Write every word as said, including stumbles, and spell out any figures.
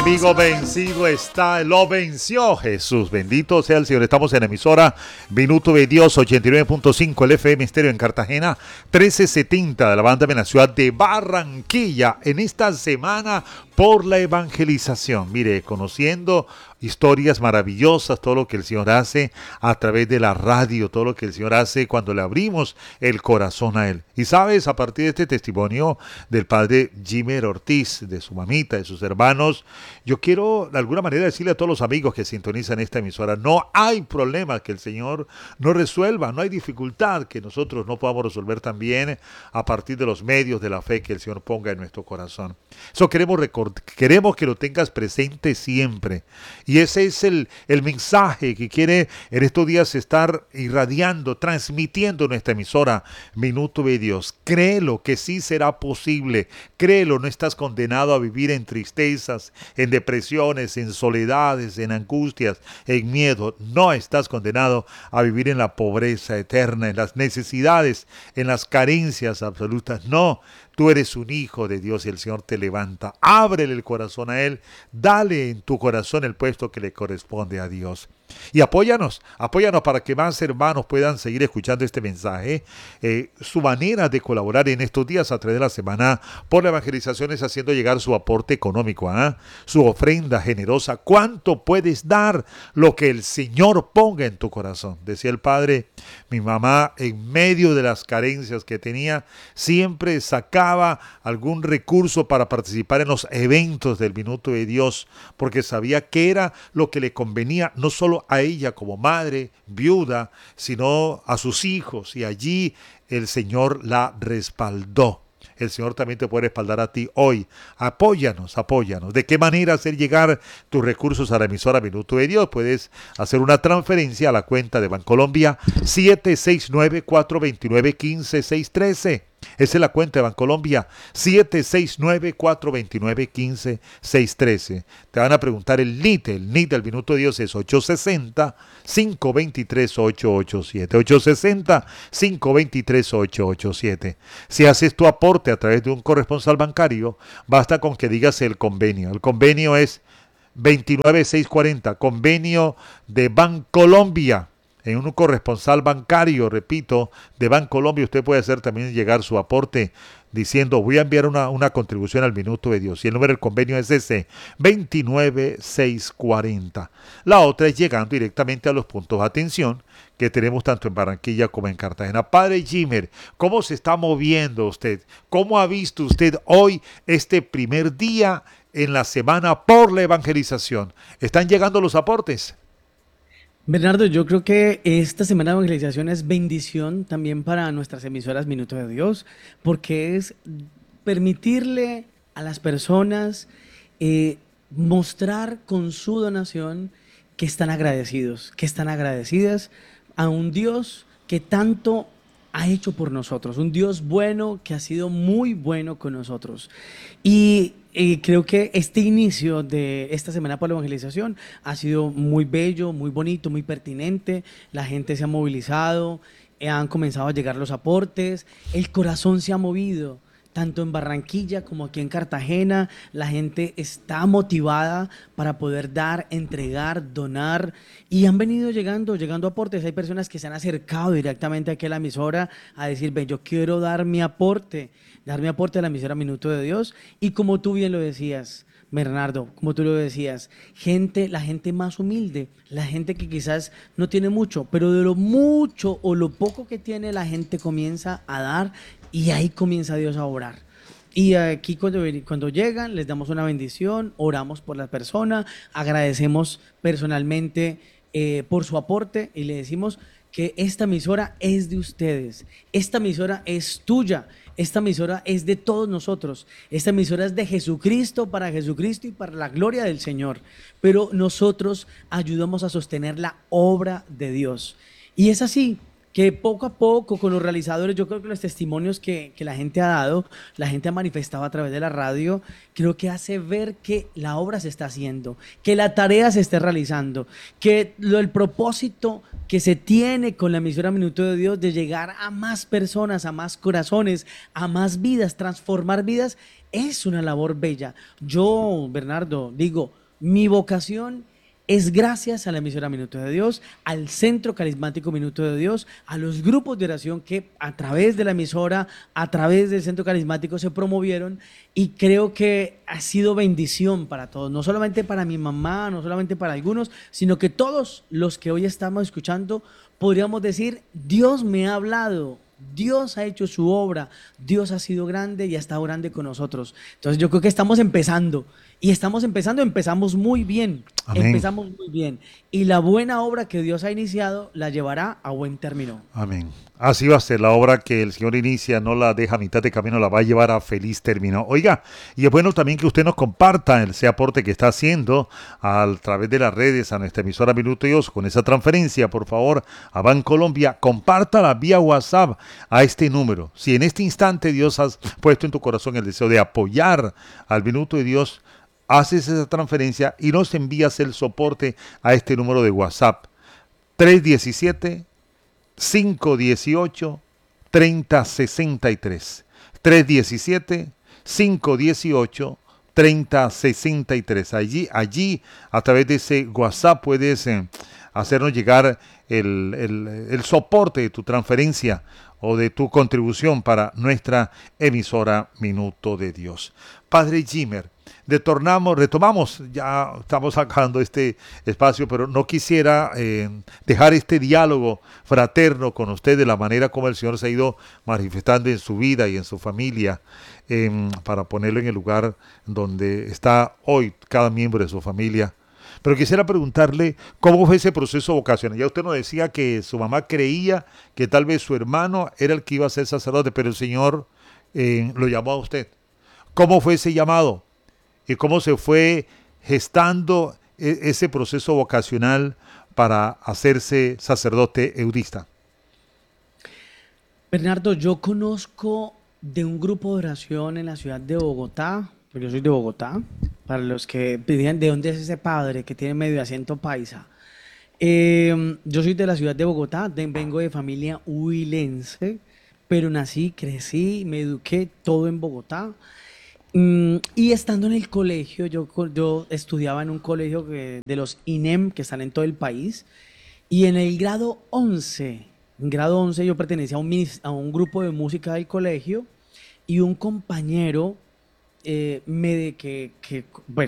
Amigo, vencido está, lo venció Jesús, bendito sea el Señor. Estamos en la emisora Minuto de Dios, ochenta y nueve punto cinco, el F M Estéreo en Cartagena, trece setenta de la banda en la ciudad de Barranquilla, en esta semana por la evangelización. Mire, conociendo historias maravillosas, todo lo que el Señor hace a través de la radio, todo lo que el Señor hace cuando le abrimos el corazón a Él. Y sabes, a partir de este testimonio del padre Jimer Ortiz, de su mamita, de sus hermanos, yo quiero de alguna manera decirle a todos los amigos que sintonizan esta emisora, no hay problema que el Señor no resuelva, no hay dificultad que nosotros no podamos resolver también a partir de los medios de la fe que el Señor ponga en nuestro corazón. Eso queremos recordar, queremos que lo tengas presente siempre. Y ese es el, el mensaje que quiere en estos días estar irradiando, transmitiendo nuestra emisora Minuto de Dios. Créelo que sí será posible. Créelo, no estás condenado a vivir en tristezas, en depresiones, en soledades, en angustias, en miedo. No estás condenado a vivir en la pobreza eterna, en las necesidades, en las carencias absolutas. No. Tú eres un hijo de Dios y el Señor te levanta. Ábrele el corazón a Él. Dale en tu corazón el puesto que le corresponde a Dios. Y apóyanos, apóyanos para que más hermanos puedan seguir escuchando este mensaje. Eh, su manera de colaborar en estos días a través de la semana por la evangelización es haciendo llegar su aporte económico, ¿eh? Su ofrenda generosa. ¿Cuánto puedes dar? Lo que el Señor ponga en tu corazón. Decía el padre, mi mamá en medio de las carencias que tenía, siempre sacaba algún recurso para participar en los eventos del Minuto de Dios, porque sabía que era lo que le convenía, no solo a ella como madre, viuda, sino a sus hijos, y allí el Señor la respaldó. El Señor también te puede respaldar a ti hoy. Apóyanos, apóyanos. ¿De qué manera hacer llegar tus recursos a la emisora Minuto de Dios? Puedes hacer una transferencia a la cuenta de Bancolombia siete seis nueve, cuatro dos nueve, uno cinco seis uno tres. Esa es la cuenta de Bancolombia, siete seis nueve, cuatro dos nueve, uno cinco seis uno tres. Te van a preguntar el N I T, el N I T del Minuto de Dios es ocho seis cero, cinco dos tres, ocho ocho siete, ocho seis cero, cinco dos tres, ocho ocho siete. Si haces tu aporte a través de un corresponsal bancario, basta con que digas el convenio. El convenio es veintinueve seiscientos cuarenta, convenio de Bancolombia. En un corresponsal bancario, repito, de Bancolombia, usted puede hacer también llegar su aporte diciendo, voy a enviar una, una contribución al Minuto de Dios. Y el número del convenio es ese, veintinueve seiscientos cuarenta. La otra es llegando directamente a los puntos de atención que tenemos tanto en Barranquilla como en Cartagena. Padre Jimer, ¿cómo se está moviendo usted? ¿Cómo ha visto usted hoy este primer día en la semana por la evangelización? ¿Están llegando los aportes? Bernardo, yo creo que esta semana de evangelización es bendición también para nuestras emisoras Minuto de Dios, porque es permitirle a las personas eh, mostrar con su donación que están agradecidos, que están agradecidas a un Dios que tanto ha hecho por nosotros, un Dios bueno que ha sido muy bueno con nosotros. Y eh, creo que este inicio de esta semana por la evangelización ha sido muy bello, muy bonito, muy pertinente. La gente se ha movilizado, eh, han comenzado a llegar los aportes, el corazón se ha movido. Tanto en Barranquilla como aquí en Cartagena, la gente está motivada para poder dar, entregar, donar, y han venido llegando, llegando aportes. Hay personas que se han acercado directamente aquí a la emisora a decir, ven, yo quiero dar mi aporte, dar mi aporte a la emisora Minuto de Dios. Y como tú bien lo decías, Bernardo, como tú lo decías, gente, la gente más humilde, la gente que quizás no tiene mucho, pero de lo mucho o lo poco que tiene, la gente comienza a dar, y ahí comienza Dios a orar. Y aquí cuando, cuando llegan, les damos una bendición, oramos por la persona, agradecemos personalmente eh, por su aporte, y le decimos que esta emisora es de ustedes, esta emisora es tuya, esta emisora es de todos nosotros, esta emisora es de Jesucristo, para Jesucristo y para la gloria del Señor, pero nosotros ayudamos a sostener la obra de Dios. Y es así que poco a poco con los realizadores, yo creo que los testimonios que, que la gente ha dado, la gente ha manifestado a través de la radio, creo que hace ver que la obra se está haciendo, que la tarea se está realizando, que lo, el propósito que se tiene con la emisora Minuto de Dios de llegar a más personas, a más corazones, a más vidas, transformar vidas, es una labor bella. Yo, Bernardo, digo, mi vocación es gracias a la emisora Minuto de Dios, al Centro Carismático Minuto de Dios, a los grupos de oración que a través de la emisora, a través del Centro Carismático se promovieron, y creo que ha sido bendición para todos, no solamente para mi mamá, no solamente para algunos, sino que todos los que hoy estamos escuchando podríamos decir: Dios me ha hablado. Dios ha hecho su obra, Dios ha sido grande y ha estado grande con nosotros. Entonces yo creo que estamos empezando, y estamos empezando, empezamos muy bien, Amén. empezamos muy bien, y la buena obra que Dios ha iniciado la llevará a buen término. Amén. Así va a ser la obra que el Señor inicia, no la deja a mitad de camino, la va a llevar a feliz término. Oiga, y es bueno también que usted nos comparta ese aporte que está haciendo a través de las redes a nuestra emisora Minuto de Dios con esa transferencia, por favor, a Bancolombia. Compártala vía WhatsApp a este número. Si en este instante Dios ha puesto en tu corazón el deseo de apoyar al Minuto de Dios, haces esa transferencia y nos envías el soporte a este número de WhatsApp: tres uno siete, cinco uno ocho, tres cero seis tres. tres uno siete, cinco uno ocho, tres cero seis tres. Allí, allí, a través de ese WhatsApp puedes eh, hacernos llegar el, el, el soporte de tu transferencia o de tu contribución para nuestra emisora Minuto de Dios. Padre Jimmer, retornamos, retomamos, ya estamos sacando este espacio, pero no quisiera eh, dejar este diálogo fraterno con usted de la manera como el Señor se ha ido manifestando en su vida y en su familia, eh, para ponerlo en el lugar donde está hoy cada miembro de su familia. Pero quisiera preguntarle cómo fue ese proceso vocacional. Ya usted nos decía que su mamá creía que tal vez su hermano era el que iba a ser sacerdote, pero el Señor eh, lo llamó a usted. ¿Cómo fue ese llamado? ¿Y cómo se fue gestando e- ese proceso vocacional para hacerse sacerdote eudista? Bernardo, yo conozco de un grupo de oración en la ciudad de Bogotá, porque yo soy de Bogotá, para los que pidían de dónde es ese padre que tiene medio acento paisa. Eh, yo soy de la ciudad de Bogotá, de- vengo de familia huilense, pero nací, crecí, me eduqué todo en Bogotá. Mm, y estando en el colegio, yo, co- yo estudiaba en un colegio que- de los I N E M que están en todo el país, y en el grado once, en grado once yo pertenecía a un, minis- a un grupo de música del colegio, y un compañero eh, me de que, que, bueno,